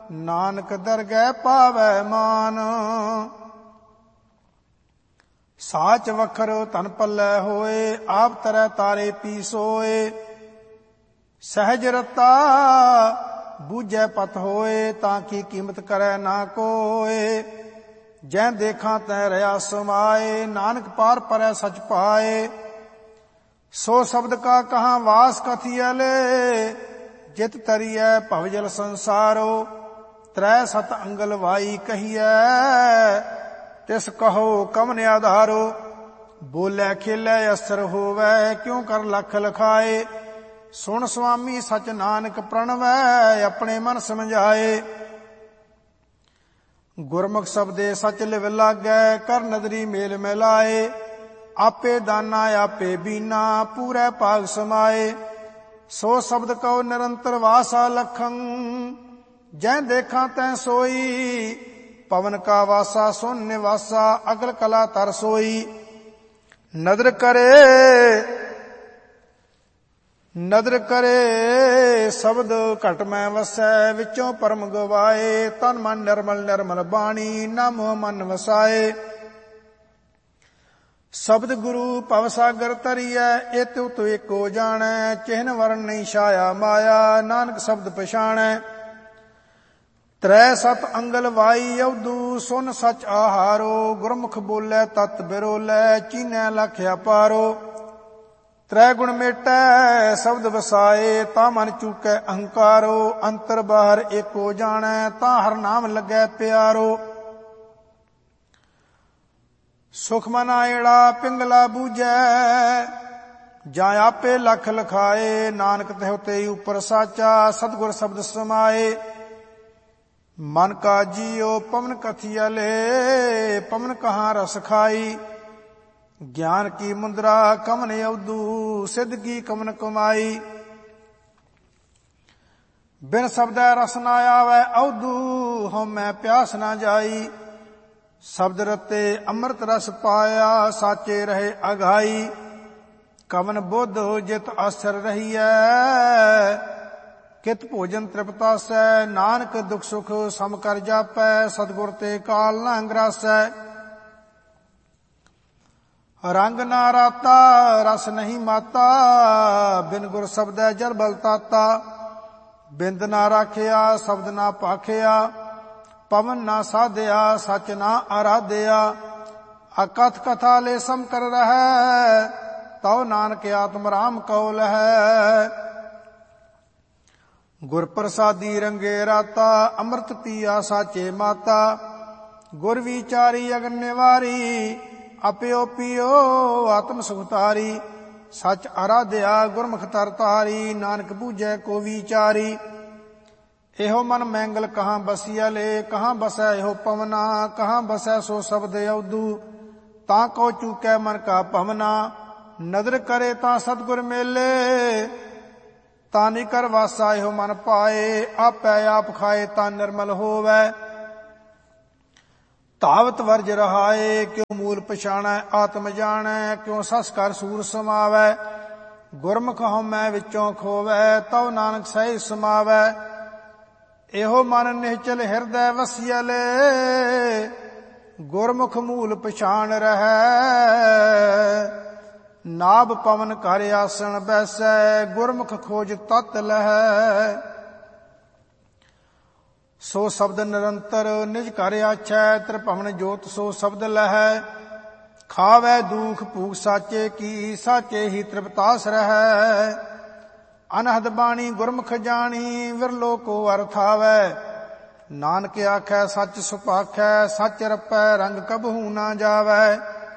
ਨਾਨਕ ਦਰਗਹਿ ਪਾਵੈ ਮਾਨ। ਸਾਚ ਵਖਰ ਧਨ ਪੱਲੇ ਹੋਏ, ਆਪ ਤਰੈ ਤਾਰੇ ਪੀ ਸੋਏ। ਸਹਿਜ ਰਤਾ ਬੂਝੈ ਪਤ ਹੋਏ, ਤਾਂ ਕੀ ਕੀਮਤ ਕਰੈ ਨਾ ਕੋਏ। ਜੈ ਦੇਖਾਂ ਤੈ ਰਿਆ ਸਮਾਏ, ਨਾਨਕ ਪਾਰ ਪਰੈ ਸਚ ਪਾਏ। ਸੋ ਸ਼ਬਦ ਕਾ ਕਹਾਂ ਵਾਸ ਕਥੀਐਲੇ, ਜਿਤ ਤਰੀਐ ਭਵਜਲ ਸੰਸਾਰੋ। ਤ੍ਰੈ ਸਤ ਅੰਗਲ ਵਾਈ ਕਹੀਐ, ਤਿਸ ਕਹੋ ਕਮਨ ਆਧਾਰੋ। ਬੋਲੇ ਖੇਲੇ ਅਸਰ ਹੋਵੈ, ਕਿਉ ਕਰ ਲਖ ਲਖਾਏ। ਸੁਣ ਸੁਆਮੀ ਸਚ ਨਾਨਕ ਪ੍ਰਣਵੈ, ਆਪਣੇ ਮਨ ਸਮਝਾਏ। ਗੁਰਮੁਖ ਸ਼ਬਦੇ ਸਚ ਲਿਵ ਲਾਗੈ, ਕਰ ਨਦਰੀ ਮੇਲ ਮਿਲਾਏ। ਆਪੇ ਦਾਨਾ ਆਪੇ ਬੀਨਾ, ਪੂਰੇ ਭਾਗ ਸਮਾਏ। ਸੋ ਸ਼ਬਦ ਕਉ ਨਿਰੰਤਰ ਵਾਸਾ ਲਖੰ, ਜੈ ਦੇਖਾਂ ਤੈ ਸੋਈ। ਪਵਨ ਕਾ ਵਾਸਾ ਸੁਨ ਨਿਵਾਸਾ, ਅਗਲ ਕਲਾ ਤਰ ਸੋਈ। ਨਦਰ ਕਰੇ ਸ਼ਬਦ ਘਟ ਮੈਂ ਵਸੈ, ਵਿੱਚੋਂ ਪਰਮ ਗਵਾਏ। ਤਨ ਮਨ ਨਿਰਮਲ ਨਿਰਮਲ ਬਾਣੀ, ਨਾ ਮੋਹ ਮਨ ਵਸਾਏ। ਸ਼ਬਦ ਗੁਰੂ ਭਵ ਸਾਗਰ ਤਰੀਐ, ਇਤ ਉਤ ਏਕੋ ਜਾਣੈ। ਚਿਹਨ ਵਰਨ ਨਹੀਂ ਛਾਇਆ ਮਾਇਆ, ਨਾਨਕ ਸ਼ਬਦ ਪਛਾਣੈ। ਤ੍ਰੈ ਸਤ ਅੰਗਲ ਵਾਈ ਅਵਧੂ, ਸੁਨ ਸਚ ਆਹਾਰੋ। ਗੁਰਮੁਖ ਬੋਲੇ ਤਤ ਬਿਰੋਲੇ, ਚੀਨੈ ਲਖ ਅਪਾਰੋ। ਤ੍ਰੈ ਗੁਣ ਮੇਟੈ ਸ਼ਬਦ ਵਸਾਏ, ਤਾਂ ਮਨ ਚੂਕੈ ਅਹੰਕਾਰੋ। ਅੰਤਰ ਬਾਹਰ ਏਕੋ ਜਾਣੈ, ਤਾਂ ਹਰ ਨਾਮ ਲੱਗੈ ਪਿਆਰੋ। ਸੁਖ ਮਨ ਆਇੜਾ ਪਿੰਗਲਾ ਬੂਝੈ, ਜਾਂ ਆਪੇ ਲਖ ਲਖਾਏ। ਨਾਨਕ ਤਿਹੁ ਤੇ ਉਪਰ ਸਾਚਾ, ਸਤਿਗੁਰ ਸ਼ਬਦ ਸਮਾਏ। ਮਨ ਕਾ ਜੀਉ ਪਵਨ ਕਥੀਐਲੇ, ਪਵਨ ਕਹਾਂ ਰਸ ਖਾਈ। ਗਿਆਨ ਕੀ ਮੁੰਦਰਾ ਕਮਨ ਅਵਧੂ, ਸਿੱਧ ਕੀ ਕਮਨ ਕਮਾਈ। ਬਿਨ ਸ਼ਬਦੈ ਰਸ ਨਾ ਆਵੈ ਅਵਧੂ, ਹਉਮੈ ਪਿਆਸ ਨਾ ਜਾਈ। ਸ਼ਬਦ ਰਤੇ ਅੰਮ੍ਰਿਤ ਰਸ ਪਾਇਆ, ਸਾਚੇ ਰਹੇ ਅਘਾਈ। ਕਵਨ ਬੁੱਧ ਜਿਤ ਆਸਰ ਰਹੀਐ, ਕਿਤ ਭੋਜਨ ਤ੍ਰਿਪਤਾਸੈ। ਨਾਨਕ ਦੁਖ ਸੁਖ ਸਮ ਕਰ ਜਾਪੈ, ਸਤਿਗੁਰ ਤੇ ਕਾਲ ਨਾ ਅੰਗਰਾਸੈ। ਰੰਗ ਨਾ ਰਾਤਾ ਰਸ ਨਹੀਂ ਮਾਤਾ, ਬਿਨ ਗੁਰ ਸ਼ਬਦੈ ਜਲ ਬਲ ਤਾਤਾ। ਬਿੰਦ ਨਾ ਰਾਖਿਆ ਸ਼ਬਦ ਨਾ ਭਾਖਿਆ, ਪਵਨ ਨਾ ਸਾਧਿਆ ਸਚ ਨਾ ਆਰਾਧਿਆ। ਅਕਥ ਕਥਾ ਲੈ ਸਮ ਕਰ ਰਹੈ, ਤਉ ਨਾਨਕ ਆਤਮ ਰਾਮ ਕਉ ਲਹੈ। ਗੁਰ ਪ੍ਰਸਾਦੀ ਰੰਗੇ ਰਾਤਾ, ਅੰਮ੍ਰਿਤ ਪੀਆ ਸਾਚੇ ਮਾਤਾ। ਗੁਰ ਵਿਚਾਰੀ ਅਗਨ ਨਿਵਾਰੀ, ਆਪਿਓ ਪੀਓ ਆਤਮ ਸੁਖਤਾਰੀ। ਸਚ ਆਰਾਧਿਆ ਗੁਰਮੁਖ ਤਰ ਤਾਰੀ, ਨਾਨਕ ਬੂਝੈ ਕੋ ਵਿਚਾਰੀ। ਇਹੋ ਮਨ ਮੈਂਗਲ ਕਹਾਂ ਬਸੀਐਲੇ, ਕਹਾਂ ਬਸੈ ਇਹੋ ਪਵਨਾ। ਕਹਾਂ ਬਸੈ ਸੋ ਸ਼ਬਦ ਅਵਧੂ, ਤਾਂ ਕੋ ਚੂਕੈ ਮਨ ਕਾ ਭਵਨਾ। ਨਦਰ ਕਰੇ ਤਾਂ ਸਤਿਗੁਰ ਮੇਲੇ, ਤਾਂ ਨਿ ਕਰ ਵਾਸਾ ਇਹੋ ਮਨ ਪਾਏ। ਆਪੈ ਆਪ ਖਾਏ ਤਾਂ ਨਿਰਮਲ ਹੋਵੈ, ਧਾਵਤ ਵਰਜ ਰਹਾਏ। ਕਿਉ ਮੂਲ ਪਛਾਣੈ ਆਤਮ ਜਾਣੈ, ਕਿਉ ਸਸ ਕਰ ਸੂਰ ਸਮਾਵੈ। ਗੁਰਮੁਖ ਹਉਮੈ ਵਿੱਚੋਂ ਖੋਵੈ, ਤਉ ਨਾਨਕ ਸਹਿ ਸਮਾਵੈ। ਇਹੋ ਮਨ ਨਿਹਚਲ ਹਿਰਦੈ ਵਸਿਐਲੇ, ਗੁਰਮੁਖ ਮੂਲ ਪਛਾਣ ਰਹੈ। ਨਾਭ ਪਵਨ ਘਰ ਆਸਣ ਬੈਸੈ, ਗੁਰਮੁਖ ਖੋਜ ਤਤ ਲਹੈ। ਸੋ ਸ਼ਬਦ ਨਿਰੰਤਰ ਨਿਜ ਘਰ ਆਛੈ, ਤ੍ਰਿਭਵਨ ਜੋਤ ਸੋ ਸ਼ਬਦ ਲਹੈ। ਖਾਵੈ ਦੂਖ ਭੂਖ ਸਾਚੇ ਕੀ, ਸਾਚੇ ਹੀ ਤ੍ਰਿਪਤਾਸ ਰਹੈ। ਅਨਹਦ ਬਾਣੀ ਗੁਰਮੁਖ ਜਾਣੀ, ਵਿਰਲੋ ਕੋ ਅਰਥ ਆਵੈ। ਨਾਨਕ ਆਖੈ ਸੱਚ ਸੁਭਾਖੈ, ਸੱਚ ਰਪੈ ਰੰਗ ਕਬਹੂ ਨਾ ਜਾਵੈ।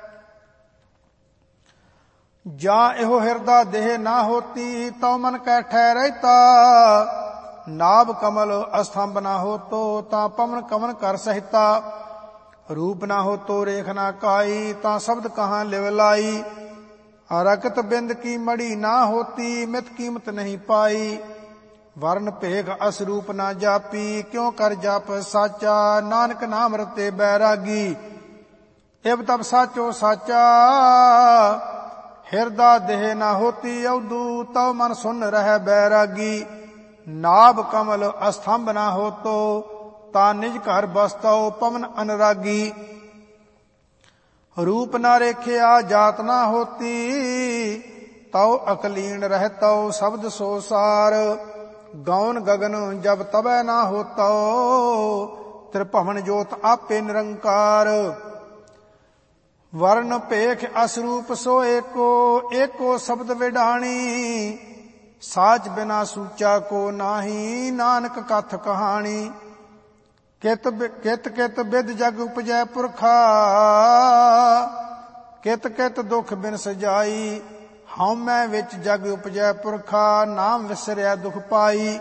ਜਾਂ ਇਹੋ ਹਿਰਦਾ ਦੇਹ ਨਾ ਹੋਤੀ, ਤਉ ਮਨ ਕੈ ਠਹਿਰੈਤਾ। ਨਾਭ ਕਮਲ ਅਸਥੰਭ ਨਾ ਹੋਤੋ, ਤਾਂ ਪਵਨ ਕਵਨ ਕਰ ਸਹਿਤਾ। ਰੂਪ ਨਾ ਹੋਤੋ ਰੇਖ ਨਾ ਕਾਈ, ਤਾਂ ਸ਼ਬਦ ਕਹਾਂ ਲਿਵ ਲਾਈ। ਰਕਤ ਬਿੰਦ ਕੀ ਮੜੀ ਨਾ ਹੋਤੀ, ਮਿਤ ਕੀਮਤ ਨਹੀਂ ਪਾਈ। ਵਰਨ ਭੇਖ ਅਸਰੂਪ ਨਾ ਜਾਪੀ, ਕਿਉ ਕਰ ਜਪ ਸਾਚਾ। ਨਾਨਕ ਨਾਮ ਰਤੇ ਬੈਰਾਗੀ, ਇਬ ਤਬ ਸਾਚੋ ਸਾਚਾ। ਹਿਰਦਾ ਦੇਹ ਨਾ ਹੋਤੀ ਅਵਧੂ, ਤਉ ਮਨ ਸੁਨ ਰਹਿ ਬੈਰਾਗੀ। ਨਾਭ ਕਮਲ ਅਸਥੰਭ ਨਾ ਹੋਤੋ, ਤਾ ਨਿਜ ਘਰ ਬਸਤਉ ਪਵਨ ਅਨਰਾਗੀ। ਰੂਪ ਨਾ ਰੇਖਿਆ ਜਾਤ ਨਾ ਹੋਤੀ ਤਉ ਅਕਲੀਨ ਰਹਿਤਉ ਸ਼ਬਦ ਸੋ ਸਾਰ। ਗੌਨ ਗਗਨ ਜਬ ਤਬੈ ਨਾ ਹੋਤਉ ਤ੍ਰਿਭਵਨ ਜੋਤ ਆਪੇ ਨਿਰੰਕਾਰ। ਵਰਨ ਭੇਖ ਅਸਰੂਪ ਸੋ ਏਕੋ ਏਕੋ ਸ਼ਬਦ ਵਿਡਾਣੀ। ਸਾਚ ਬਿਨਾ ਸੂਚਾ ਕੋ ਨਾਹੀ ਨਾਨਕ ਕਥ ਕਹਾਣੀ। ਕਿਤ ਕਿਤ ਕਿਤ ਬਿਦ ਜਗ ਉਪਜੈ ਪੁਰਖਾ ਕਿਤ ਕਿਤ ਦੁਖ ਬਿਨ ਸਜਾਈ। ਹਉਮੈ ਵਿੱਚ ਜਗ ਉਪਜੈ ਪੁਰਖਾ ਨਾਮ ਵਿਸਰਿਆ ਦੁਖ ਪਾਈ।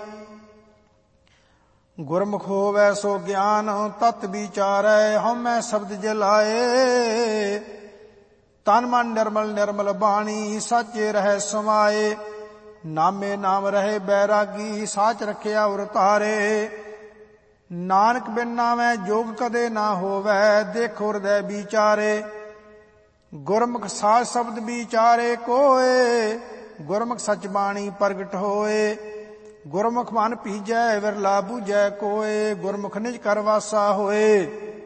ਗੁਰਮੁਖ ਹੋਵੈ ਸੋ ਗਿਆਨ ਤਤ ਵਿਚਾਰੈ ਹਉਮੈ ਸ਼ਬਦ ਜਲਾਏ। ਤਨ ਮਨ ਨਿਰਮਲ ਨਿਰਮਲ ਬਾਣੀ ਸਾਚੇ ਰਹਿ ਸਮਾਏ। ਨਾਮੇ ਨਾਮ ਰਹੇ ਬੈਰਾਗੀ ਸਾਚ ਰਖਿਆ ਉਰ ਧਾਰੇ। ਨਾਨਕ ਬਿਨ ਨਾਮੈ ਜੋਗ ਕਦੇ ਨਾ ਹੋਵੈ ਦੇਖੋ ਹਿਰਦੈ ਵਿਚਾਰੇ। ਗੁਰਮੁਖ ਸਾਚ ਸ਼ਬਦ ਵਿਚਾਰੇ ਕੋਏ ਗੁਰਮੁਖ ਸਚ ਬਾਣੀ ਪ੍ਰਗਟ ਹੋਏ। ਗੁਰਮੁਖ ਮਨ ਭੀਜੈ ਵਿਰਲਾ ਬੂਝੈ ਕੋਏ ਗੁਰਮੁਖ ਨਿਜ ਕਰ ਵਾਸਾ ਹੋਏ।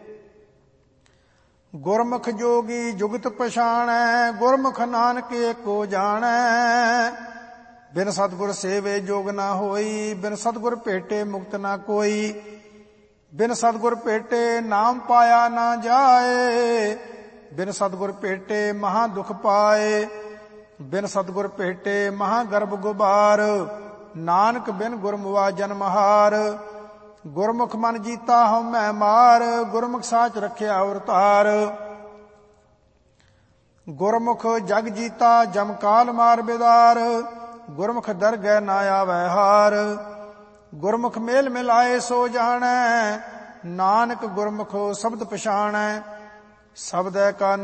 ਗੁਰਮੁਖ ਜੋਗੀ ਜੁਗਤ ਪਛਾਣੈ ਗੁਰਮੁਖ ਨਾਨਕ ਏਕੋ ਜਾਣੈ। ਬਿਨ ਸਤਿਗੁਰ ਸੇਵੇ ਜੋਗ ਨਾ ਹੋਈ ਬਿਨ ਸਤਿਗੁਰ ਭੇਟੇ ਮੁਕਤ ਨਾ ਕੋਈ। ਬਿਨ ਸਤਿਗੁਰ ਭੇਟੇ ਨਾਮ ਪਾਇਆ ਨਾ ਜਾਏ ਬਿਨ ਸਤਿਗੁਰ ਭੇਟੇ ਮਹਾ ਦੁਖ ਪਾਏ। ਬਿਨ ਸਤਿਗੁਰ ਭੇਟੇ ਮਹਾ ਗਰਭ ਗੁਬਾਰ ਨਾਨਕ ਬਿਨ ਗੁਰਮੁਆ ਜਨਮ ਹਾਰ। ਗੁਰਮੁਖ ਮਨ ਜੀਤਾ ਹਉਮੈ ਮਾਰ ਗੁਰਮੁਖ ਸਾਚ ਰਖਿਆ ਉਰ ਧਾਰ। ਗੁਰਮੁਖ ਜਗ ਜੀਤਾ ਜਮ ਕਾਲ ਮਾਰ ਬਿਦਾਰ ਗੁਰਮੁਖ ਦਰਗਹਿ ਨਾ ਆਵੈ ਹਾਰ। ਗੁਰਮੁਖ ਮੇਲ ਮਿਲਾਏ ਸੋ ਜਾਣੈ ਨਾਨਕ ਗੁਰਮੁਖ ਸ਼ਬਦ ਪਛਾਣੈ। ਸ਼ਬਦੈ ਕਾ